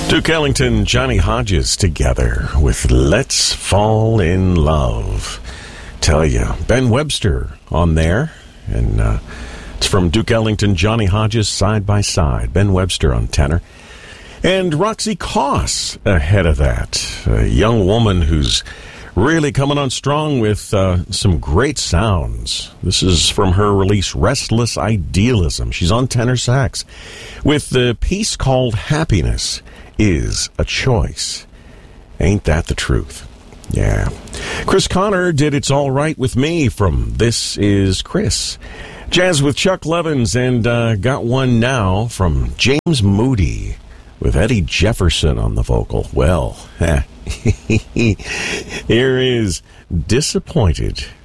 Duke Ellington, Johnny Hodges together with Let's Fall in Love. Tell you, Ben Webster on there, and it's from Duke Ellington, Johnny Hodges, Side by Side. Ben Webster on tenor. And Roxy Koss ahead of that, a young woman who's really coming on strong with some great sounds. This is from her release, Restless Idealism. She's on tenor sax with the piece called Happiness Is a Choice. Ain't that the truth? Yeah. Chris Connor did It's All Right With Me from This Is Chris. Jazz with Chuck Levins, and got one now from James Moody with Eddie Jefferson on the vocal. Well, here is Disappointed